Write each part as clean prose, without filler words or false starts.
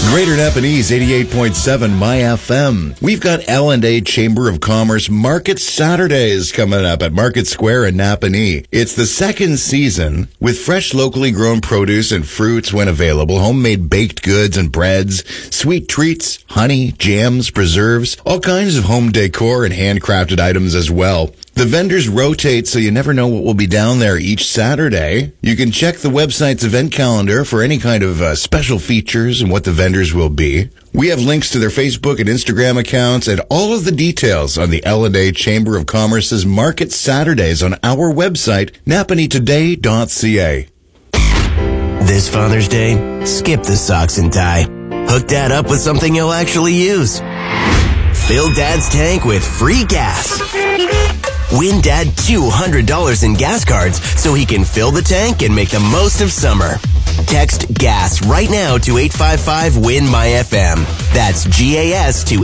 Greater Napanese 88.7 My FM. We've got L&A Chamber of Commerce Market Saturdays coming up at Market Square in Napanee. It's the second season with fresh locally grown produce and fruits when available, homemade baked goods and breads, sweet treats, honey, jams, preserves, all kinds of home decor and handcrafted items as well. The vendors rotate, so you never know what will be down there each Saturday. You can check the website's event calendar for any kind of special features and what the vendors will be. We have links to their Facebook and Instagram accounts and all of the details on the L&A Chamber of Commerce's Market Saturdays on our website, napaneetoday.ca. This Father's Day, skip the socks and tie. Hook Dad up with something he'll actually use. Fill Dad's tank with free gas. Win Dad $200 in gas cards so he can fill the tank and make the most of summer. Text GAS right now to 855-WIN-MY-FM. That's GAS to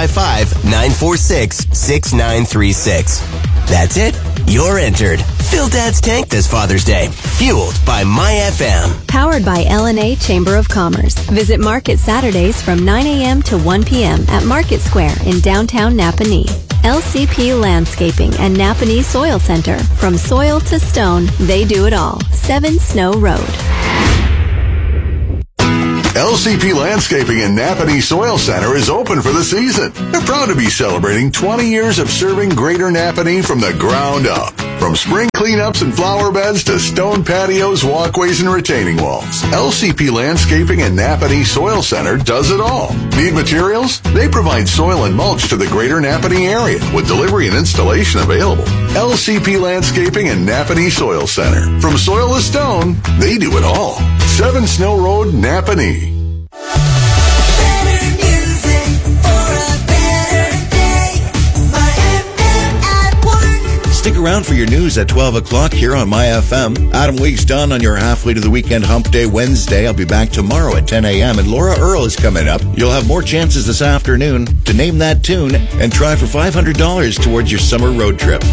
855-946-6936. That's it. You're entered. Fill Dad's tank this Father's Day. Fueled by MyFM. Powered by L&A Chamber of Commerce. Visit Market Saturdays from 9 a.m. to 1 p.m. at Market Square in downtown Napanee. LCP Landscaping and Napanee Soil Center. From soil to stone, they do it all. 7 Snow Road. LCP Landscaping and Napanee Soil Center is open for the season. They're proud to be celebrating 20 years of serving Greater Napanee from the ground up. From spring cleanups and flower beds to stone patios, walkways, and retaining walls, LCP Landscaping and Napanee Soil Center does it all. Need materials? They provide soil and mulch to the Greater Napanee area with delivery and installation available. LCP Landscaping and Napanee Soil Center. From soil to stone, they do it all. 7 Snow Road, Napanee. Stick around for your news at 12 o'clock here on My FM. Adam Weeks done on your halfway to the weekend hump day Wednesday. I'll be back tomorrow at 10 a.m. and Laura Earle is coming up. You'll have more chances this afternoon to name that tune and try for $500 towards your summer road trip.